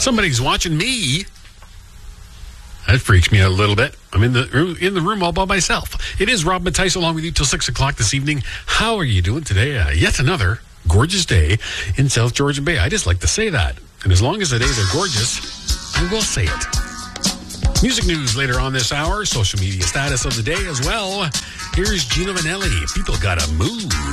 Somebody's watching me. That freaks me out a little bit. I'm in the room all by myself. It is Rob Mattice along with you till 6 o'clock this evening. How are you doing today? Yet another gorgeous day in South Georgian Bay. I just like to say that. And as long as the days are gorgeous, I will say it. Music news later on this hour. Social media status of the day as well. Here's Gino Vanelli. People gotta move.